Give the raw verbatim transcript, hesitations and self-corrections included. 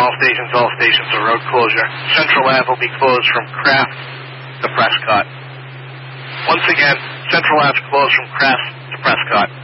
All stations, all stations, a road closure. Central Ave will be closed from Craft to Prescott. Once again, Central Ave closed from Craft to Prescott.